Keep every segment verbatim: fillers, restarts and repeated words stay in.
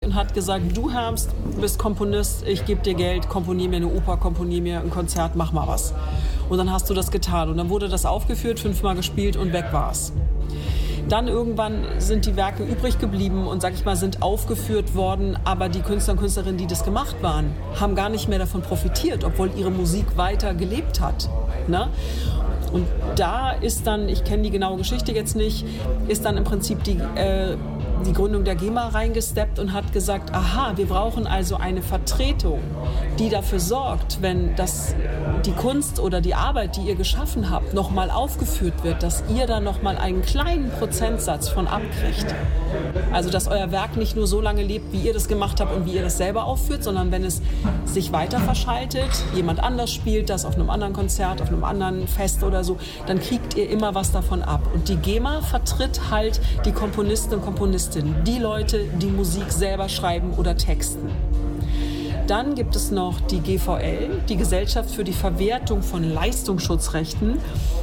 und hat gesagt, du Herbst, bist Komponist, ich gebe dir Geld, komponier mir eine Oper, komponier mir ein Konzert, mach mal was. Und dann hast du das getan und dann wurde das aufgeführt, fünfmal gespielt und weg war's. Dann irgendwann sind die Werke übrig geblieben und, sag ich mal, sind aufgeführt worden, aber die Künstler und Künstlerinnen, die das gemacht waren, haben gar nicht mehr davon profitiert, obwohl ihre Musik weiter gelebt hat. Ne? Und da ist dann, ich kenne die genaue Geschichte jetzt nicht, ist dann im Prinzip die, äh, die Gründung der GEMA reingesteppt und hat gesagt, aha, wir brauchen also eine Vertretung, die dafür sorgt, wenn das, die Kunst oder die Arbeit, die ihr geschaffen habt, nochmal aufgeführt wird, dass ihr da nochmal einen kleinen Prozentsatz von abkriegt. Also, dass euer Werk nicht nur so lange lebt, wie ihr das gemacht habt und wie ihr das selber aufführt, sondern wenn es sich weiter verschaltet, jemand anders spielt das auf einem anderen Konzert, auf einem anderen Fest oder so, dann kriegt ihr immer was davon ab. Und die GEMA vertritt halt die Komponisten und Komponistinnen, die Leute, die Musik selber schreiben oder texten. Dann gibt es noch die G V L, die Gesellschaft für die Verwertung von Leistungsschutzrechten.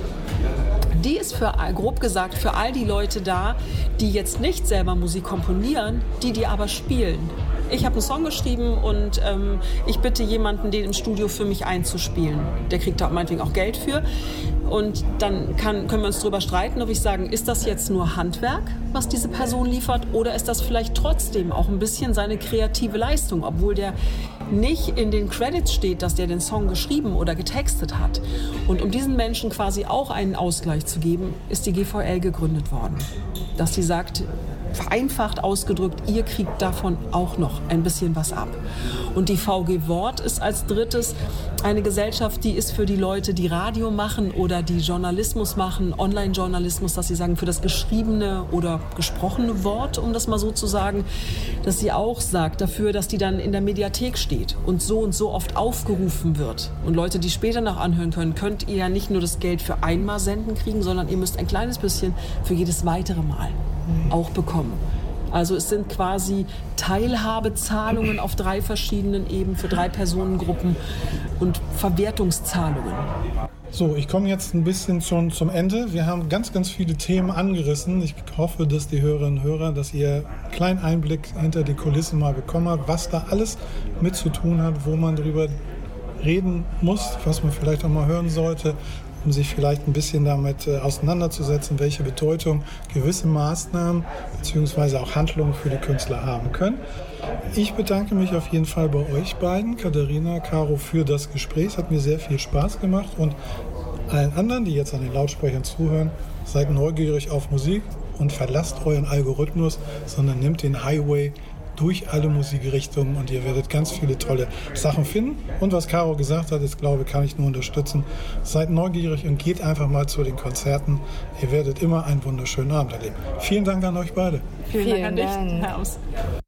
Die ist für, grob gesagt, für all die Leute da, die jetzt nicht selber Musik komponieren, die die aber spielen. Ich habe einen Song geschrieben und ähm, ich bitte jemanden, den im Studio für mich einzuspielen. Der kriegt da meinetwegen auch Geld für. Und dann kann, können wir uns darüber streiten, ob ich sagen, ist das jetzt nur Handwerk, was diese Person liefert, oder ist das vielleicht trotzdem auch ein bisschen seine kreative Leistung, obwohl der nicht in den Credits steht, dass der den Song geschrieben oder getextet hat. Und um diesen Menschen quasi auch einen Ausgleich zu geben, ist die G V L gegründet worden. Dass sie sagt, vereinfacht ausgedrückt, ihr kriegt davon auch noch ein bisschen was ab. Und die V G Wort ist als drittes eine Gesellschaft, die ist für die Leute, die Radio machen oder die Journalismus machen, Online-Journalismus, dass sie sagen, für das geschriebene oder gesprochene Wort, um das mal so zu sagen, dass sie auch sagt dafür, dass die dann in der Mediathek steht und so und so oft aufgerufen wird. Und Leute, die später noch anhören können, könnt ihr ja nicht nur das Geld für einmal senden kriegen, sondern ihr müsst ein kleines bisschen für jedes weitere Mal auch bekommen. Also es sind quasi Teilhabezahlungen auf drei verschiedenen Ebenen für drei Personengruppen und Verwertungszahlungen. So, ich komme jetzt ein bisschen schon zum Ende. Wir haben ganz, ganz viele Themen angerissen. Ich hoffe, dass die Hörerinnen und Hörer, dass ihr einen kleinen Einblick hinter die Kulissen mal bekommen habt, was da alles mit zu tun hat, wo man drüber reden muss, was man vielleicht auch mal hören sollte, um sich vielleicht ein bisschen damit äh, auseinanderzusetzen, welche Bedeutung gewisse Maßnahmen bzw. auch Handlungen für die Künstler haben können. Ich bedanke mich auf jeden Fall bei euch beiden, Katharina, Caro, für das Gespräch. Es hat mir sehr viel Spaß gemacht und allen anderen, die jetzt an den Lautsprechern zuhören, seid neugierig auf Musik und verlasst euren Algorithmus, sondern nehmt den Highway durch alle Musikrichtungen und ihr werdet ganz viele tolle Sachen finden. Und was Caro gesagt hat, ich glaube, kann ich nur unterstützen. Seid neugierig und geht einfach mal zu den Konzerten. Ihr werdet immer einen wunderschönen Abend erleben. Vielen Dank an euch beide. Vielen, Vielen Dank an dich, Herr Aus.